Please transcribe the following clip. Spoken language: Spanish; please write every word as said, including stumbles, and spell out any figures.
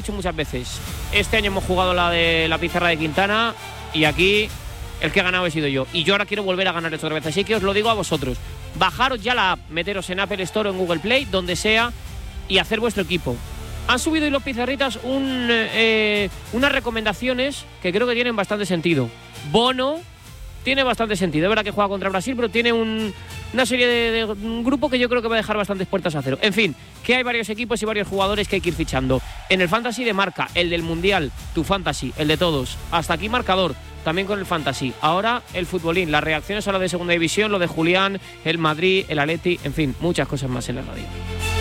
dicho muchas veces, este año hemos jugado la de la pizarra de Quintana y aquí el que ha ganado he sido yo. Y yo ahora quiero volver a ganar esto otra vez. Así que os lo digo a vosotros. Bajaros ya la app, meteros en Apple Store o en Google Play, donde sea, y hacer vuestro equipo. Han subido hoy los pizarritas un, eh, unas recomendaciones que creo que tienen bastante sentido. Bono tiene bastante sentido. Es verdad que juega contra Brasil, pero tiene un, una serie de, de un grupo que yo creo que va a dejar bastantes puertas a cero. En fin, que hay varios equipos y varios jugadores que hay que ir fichando. En el Fantasy de marca, el del Mundial, tu Fantasy, el de todos. Hasta aquí marcador, también con el Fantasy. Ahora el futbolín, las reacciones a lo de Segunda División, lo de Julián, el Madrid, el Atleti, en fin, muchas cosas más en la radio.